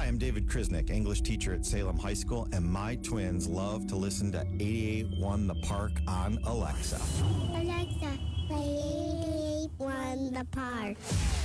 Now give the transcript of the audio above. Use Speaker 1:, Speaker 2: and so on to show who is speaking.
Speaker 1: Hi, I'm David Krisnick, English teacher at Salem High School, and my twins love to listen to 88.1 The Park on Alexa.
Speaker 2: Alexa, play 88.1 The Park.